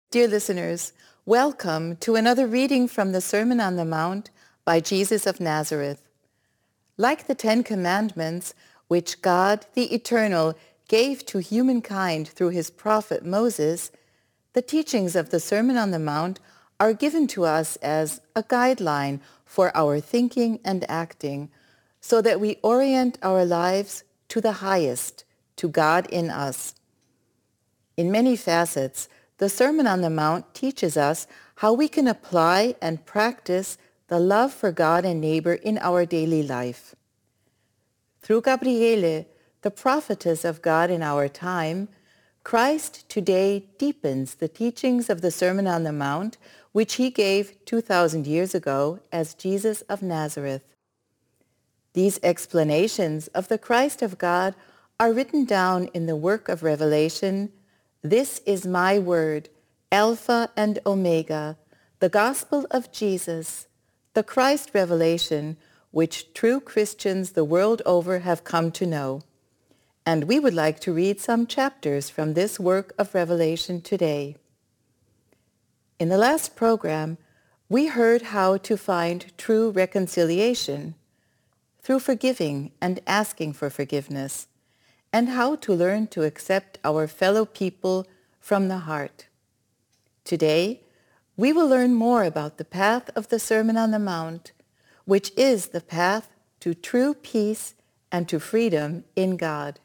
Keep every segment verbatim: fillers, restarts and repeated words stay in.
Dear listeners, welcome to another reading from the Sermon on the Mount by Jesus of Nazareth. Like the Ten Commandments, which God, the Eternal, gave to humankind through his prophet Moses, the teachings of the Sermon on the Mount are given to us as a guideline for our thinking and acting, so that we orient our lives to the highest, to God in us. In many facets, the Sermon on the Mount teaches us how we can apply and practice the love for God and neighbor in our daily life. Through Gabriele, the prophetess of God in our time, Christ today deepens the teachings of the Sermon on the Mount, which he gave two thousand years ago as Jesus of Nazareth. These explanations of the Christ of God are written down in the work of Revelation. This is my word, Alpha and Omega, the gospel of Jesus, the Christ revelation, which true Christians the world over have come to know. And we would like to read some chapters from this work of Revelation today. In the last program, we heard how to find true reconciliation through forgiving and asking for forgiveness, and how to learn to accept our fellow people from the heart. Today, we will learn more about the path of the Sermon on the Mount, which is the path to true peace and to freedom in God.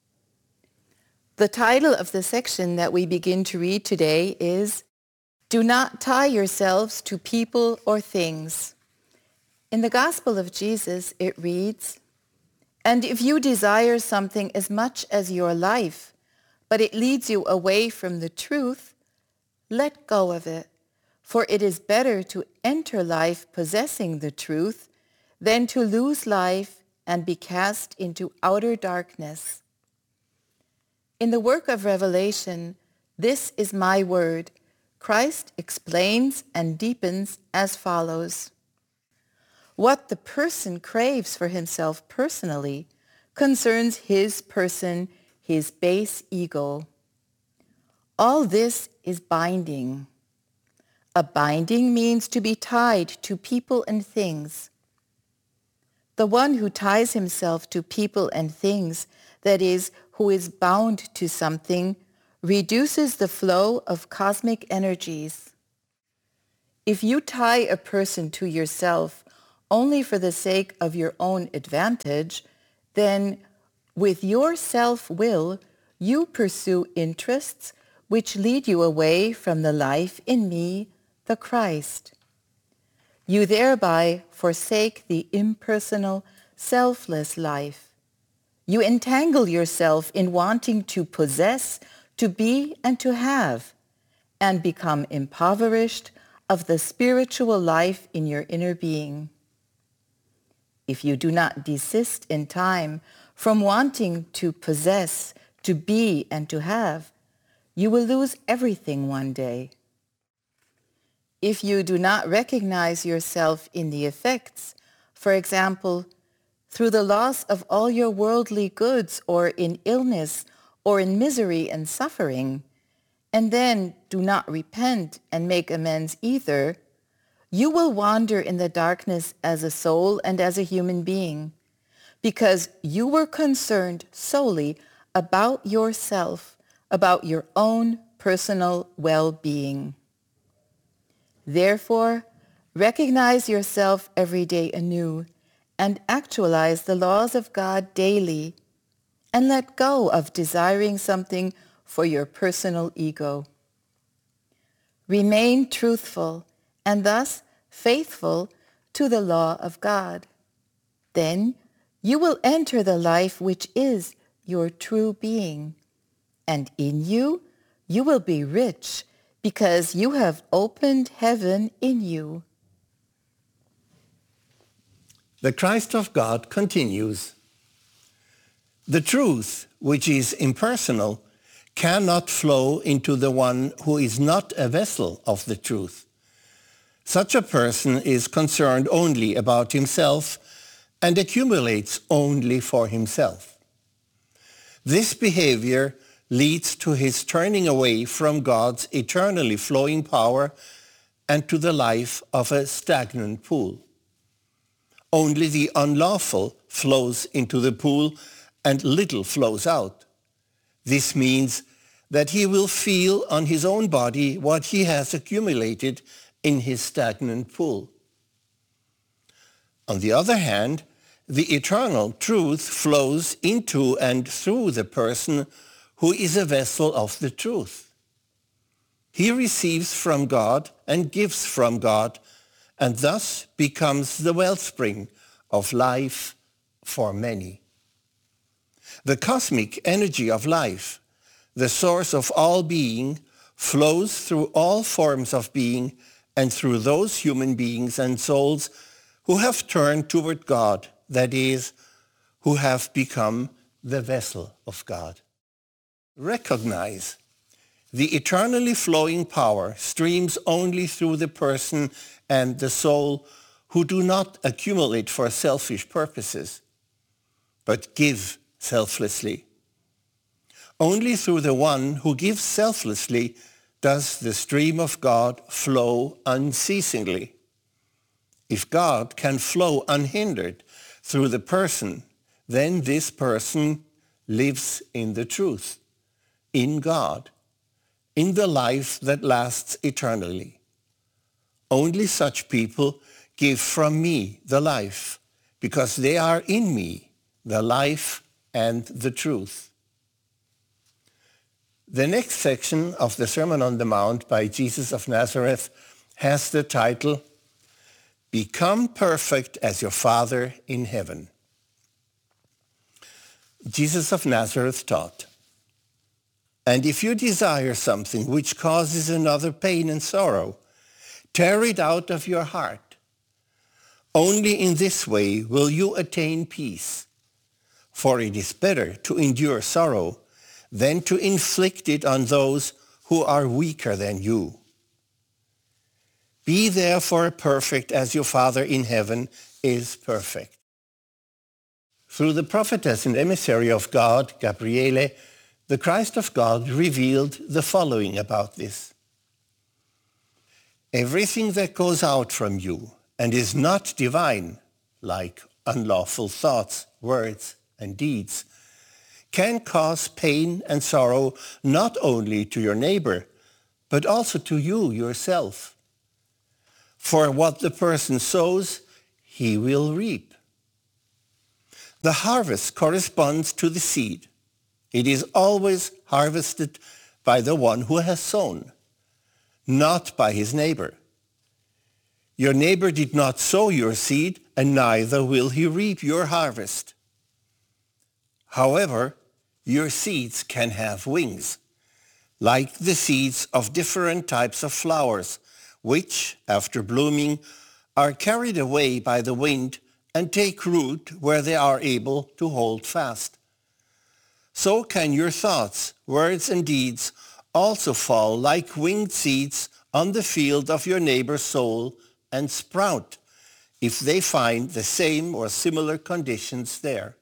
The title of the section that we begin to read today is, Do Not Tie Yourselves to People or Things. In the Gospel of Jesus, it reads, And if you desire something as much as your life, but it leads you away from the truth, let go of it, for it is better to enter life possessing the truth than to lose life and be cast into outer darkness. In the work of Revelation, this is my word, Christ explains and deepens as follows. What the person craves for himself personally concerns his person, his base ego. All this is binding. A binding means to be tied to people and things. The one who ties himself to people and things, that is, who is bound to something, reduces the flow of cosmic energies. If you tie a person to yourself only for the sake of your own advantage, then with your self-will, you pursue interests which lead you away from the life in me, the Christ. You thereby forsake the impersonal, selfless life. You entangle yourself in wanting to possess, to be, and to have, and become impoverished of the spiritual life in your inner being. If you do not desist in time from wanting to possess, to be, and to have, you will lose everything one day. If you do not recognize yourself in the effects, for example, through the loss of all your worldly goods or in illness or in misery and suffering, and then do not repent and make amends either, you will wander in the darkness as a soul and as a human being, because you were concerned solely about yourself, about your own personal well-being. Therefore, recognize yourself every day anew and actualize the laws of God daily, and let go of desiring something for your personal ego. Remain truthful and thus faithful to the law of God. Then you will enter the life which is your true being, and in you you will be rich because you have opened heaven in you. The Christ of God continues. The truth, which is impersonal, cannot flow into the one who is not a vessel of the truth. Such a person is concerned only about himself and accumulates only for himself. This behavior leads to his turning away from God's eternally flowing power and to the life of a stagnant pool. Only the unlawful flows into the pool and little flows out. This means that he will feel on his own body what he has accumulated in his stagnant pool. On the other hand, the eternal truth flows into and through the person who is a vessel of the truth. He receives from God and gives from God, and thus becomes the wellspring of life for many. The cosmic energy of life, the source of all being, flows through all forms of being and through those human beings and souls who have turned toward God, that is, who have become the vessel of God. Recognize the eternally flowing power streams only through the person and the soul who do not accumulate for selfish purposes, but give selflessly. Only through the one who gives selflessly does the stream of God flow unceasingly. If God can flow unhindered through the person, then this person lives in the truth, in God, in the life that lasts eternally. Only such people give from me the life, because they are in me, the life and the truth. The next section of the Sermon on the Mount by Jesus of Nazareth has the title, Become perfect as your Father in heaven. Jesus of Nazareth taught, and if you desire something which causes another pain and sorrow, tear it out of your heart. Only in this way will you attain peace. For it is better to endure sorrow than to inflict it on those who are weaker than you. Be therefore perfect as your Father in heaven is perfect. Through the prophetess and emissary of God, Gabriele, the Christ of God revealed the following about this. Everything that goes out from you and is not divine, like unlawful thoughts, words, and deeds, can cause pain and sorrow not only to your neighbor, but also to you yourself. For what the person sows, he will reap. The harvest corresponds to the seed. It is always harvested by the one who has sown, not by his neighbor. Your neighbor did not sow your seed, and neither will he reap your harvest. However, your seeds can have wings, like the seeds of different types of flowers, which, after blooming, are carried away by the wind and take root where they are able to hold fast. So can your thoughts, words, and deeds also fall like winged seeds on the field of your neighbor's soul and sprout, if they find the same or similar conditions there.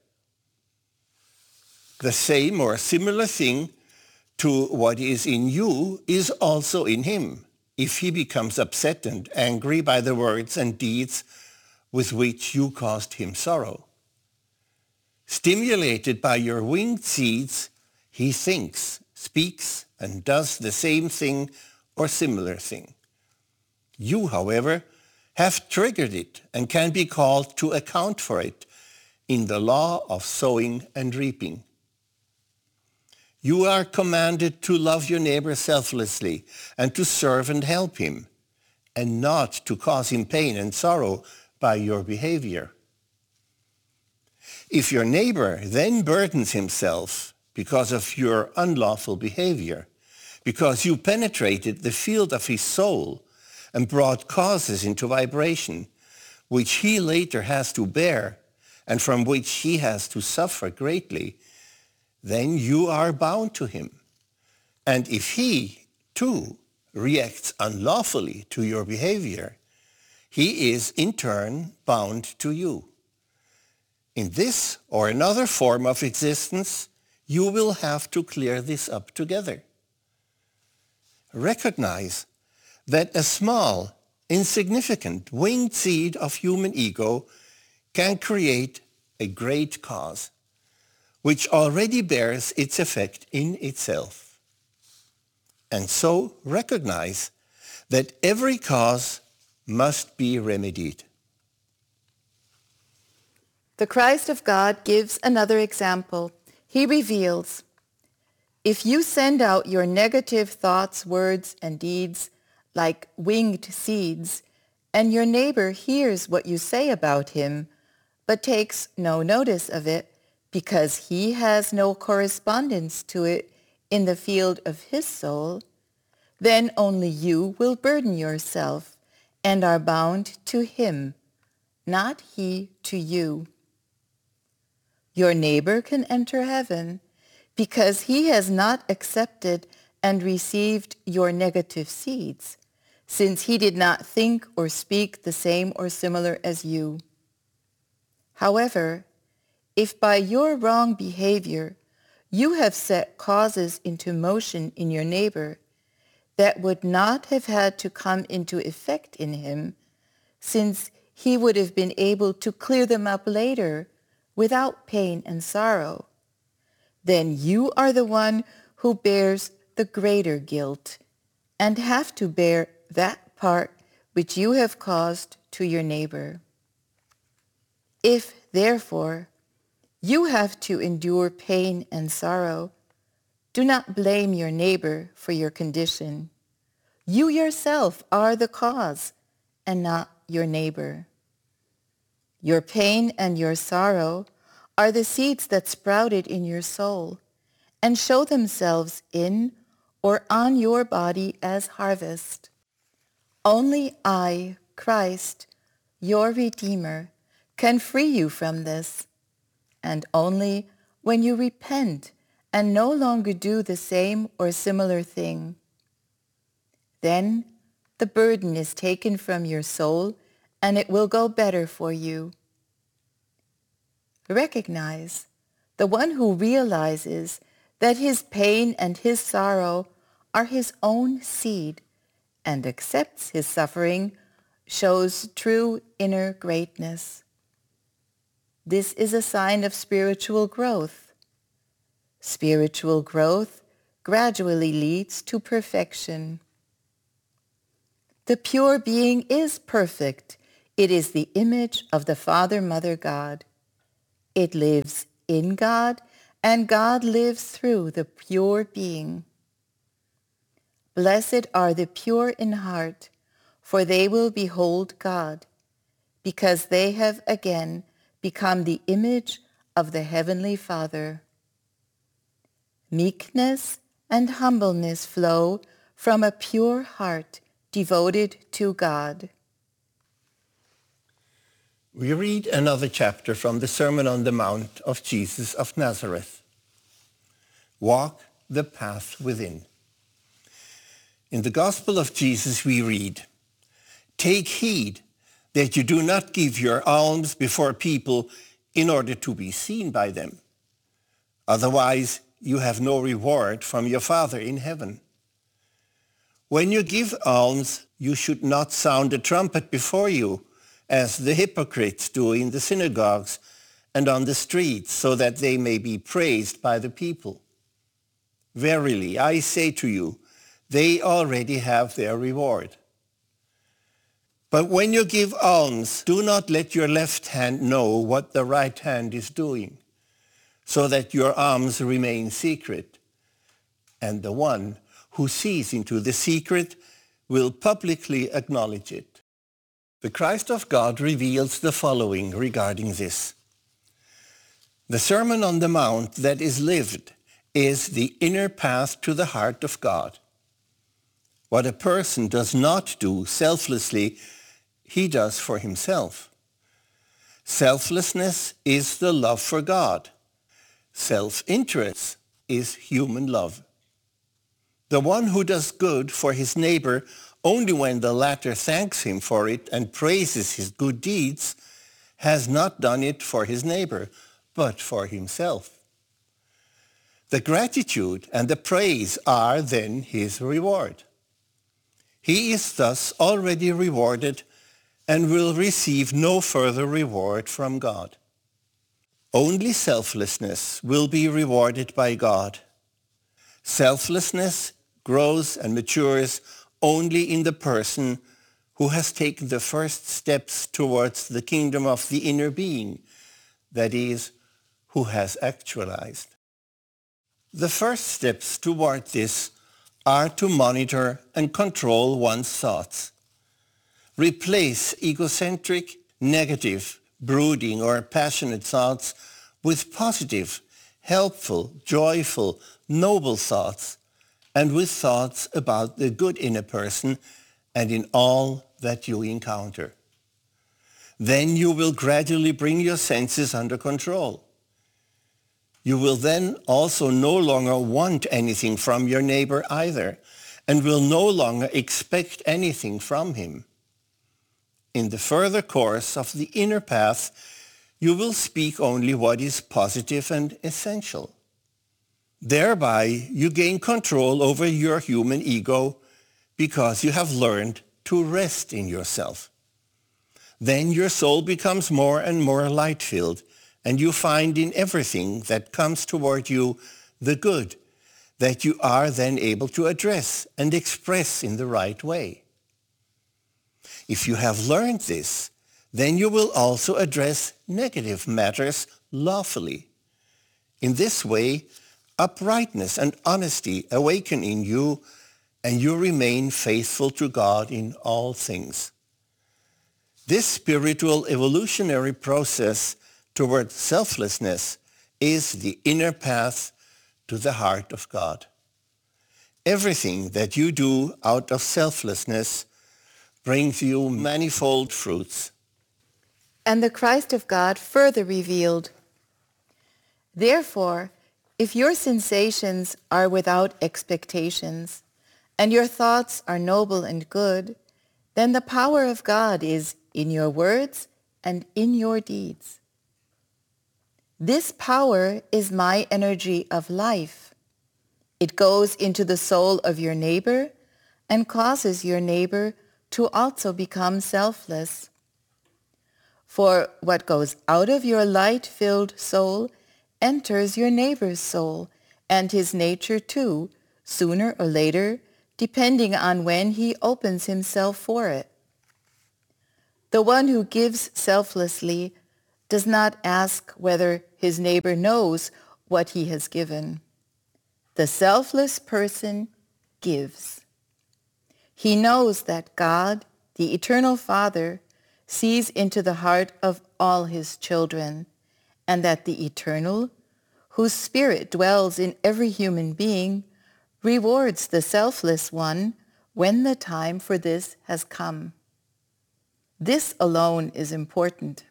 The same or similar thing to what is in you is also in him, if he becomes upset and angry by the words and deeds with which you caused him sorrow. Stimulated by your winged seeds, he thinks, speaks, and does the same thing or similar thing. You, however, have triggered it and can be called to account for it in the law of sowing and reaping. You are commanded to love your neighbor selflessly and to serve and help him, and not to cause him pain and sorrow by your behavior. If your neighbor then burdens himself because of your unlawful behavior, because you penetrated the field of his soul and brought causes into vibration, which he later has to bear and from which he has to suffer greatly, then you are bound to him. And if he, too, reacts unlawfully to your behavior, he is in turn bound to you. In this or another form of existence, you will have to clear this up together. Recognize that a small, insignificant, winged seed of human ego can create a great cause, which already bears its effect in itself. And so recognize that every cause must be remedied. The Christ of God gives another example. He reveals, if you send out your negative thoughts, words, and deeds like winged seeds, and your neighbor hears what you say about him, but takes no notice of it because he has no correspondence to it in the field of his soul, then only you will burden yourself and are bound to him, not he to you. Your neighbor can enter heaven because he has not accepted and received your negative seeds, since he did not think or speak the same or similar as you. However, if by your wrong behavior you have set causes into motion in your neighbor that would not have had to come into effect in him, since he would have been able to clear them up later without pain and sorrow, then you are the one who bears the greater guilt and have to bear that part which you have caused to your neighbor. If, therefore, you have to endure pain and sorrow, do not blame your neighbor for your condition. You yourself are the cause and not your neighbor. Your pain and your sorrow are the seeds that sprouted in your soul and show themselves in or on your body as harvest. Only I, Christ, your Redeemer, can free you from this, and only when you repent and no longer do the same or similar thing. Then the burden is taken from your soul and it will go better for you. Recognize the one who realizes that his pain and his sorrow are his own seed and accepts his suffering shows true inner greatness. This is a sign of spiritual growth. Spiritual growth gradually leads to perfection. The pure being is perfect. It is the image of the Father, Mother, God. It lives in God, and God lives through the pure being. Blessed are the pure in heart, for they will behold God, because they have again become the image of the Heavenly Father. Meekness and humbleness flow from a pure heart devoted to God. We read another chapter from the Sermon on the Mount of Jesus of Nazareth. Walk the path within. In the Gospel of Jesus we read, "Take heed that you do not give your alms before people in order to be seen by them. Otherwise, you have no reward from your Father in heaven. When you give alms, you should not sound a trumpet before you, as the hypocrites do in the synagogues and on the streets, so that they may be praised by the people. Verily, I say to you, they already have their reward. But when you give alms, do not let your left hand know what the right hand is doing, so that your alms remain secret. And the one who sees into the secret will publicly acknowledge it." The Christ of God reveals the following regarding this. The Sermon on the Mount that is lived is the inner path to the heart of God. What a person does not do selflessly, he does for himself. Selflessness is the love for God. Self-interest is human love. The one who does good for his neighbor only when the latter thanks him for it and praises his good deeds has not done it for his neighbor, but for himself. The gratitude and the praise are then his reward. He is thus already rewarded and will receive no further reward from God. Only selflessness will be rewarded by God. Selflessness grows and matures only in the person who has taken the first steps towards the kingdom of the inner being, that is, who has actualized. The first steps toward this are to monitor and control one's thoughts. Replace egocentric, negative, brooding, or passionate thoughts with positive, helpful, joyful, noble thoughts, and with thoughts about the good in a person and in all that you encounter. Then you will gradually bring your senses under control. You will then also no longer want anything from your neighbor either, and will no longer expect anything from him. In the further course of the inner path, you will speak only what is positive and essential. Thereby, you gain control over your human ego because you have learned to rest in yourself. Then your soul becomes more and more light-filled, and you find in everything that comes toward you the good that you are then able to address and express in the right way. If you have learned this, then you will also address negative matters lawfully. In this way, uprightness and honesty awaken in you, and you remain faithful to God in all things. This spiritual evolutionary process toward selflessness is the inner path to the heart of God. Everything that you do out of selflessness brings you manifold fruits. And the Christ of God further revealed, therefore, if your sensations are without expectations, and your thoughts are noble and good, then the power of God is in your words and in your deeds. This power is my energy of life. It goes into the soul of your neighbor and causes your neighbor to also become selfless. For what goes out of your light-filled soul enters your neighbor's soul and his nature too, sooner or later, depending on when he opens himself for it. The one who gives selflessly does not ask whether his neighbor knows what he has given. The selfless person gives. He knows that God, the Eternal Father, sees into the heart of all his children, and that the Eternal, whose spirit dwells in every human being, rewards the selfless one when the time for this has come. This alone is important.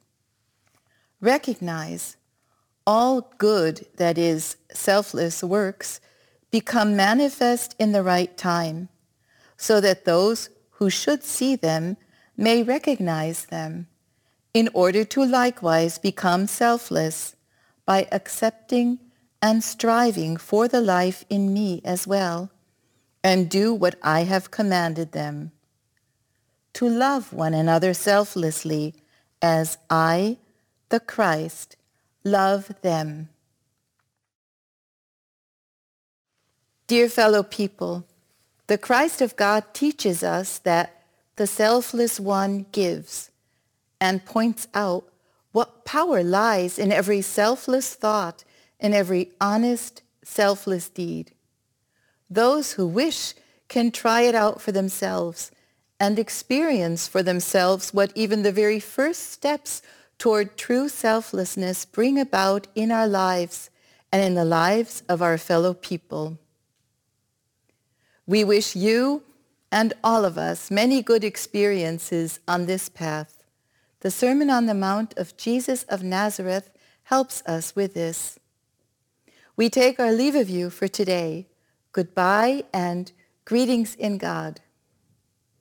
Recognize all good, that is, selfless works, become manifest in the right time, so that those who should see them may recognize them, in order to likewise become selfless by accepting and striving for the life in me as well, and do what I have commanded them. To love one another selflessly as I, the Christ, love them. Dear fellow people, the Christ of God teaches us that the selfless one gives, and points out what power lies in every selfless thought and every honest, selfless deed. Those who wish can try it out for themselves and experience for themselves what even the very first steps toward true selflessness bring about in our lives and in the lives of our fellow people. We wish you and all of us many good experiences on this path. The Sermon on the Mount of Jesus of Nazareth helps us with this. We take our leave of you for today. Goodbye and greetings in God.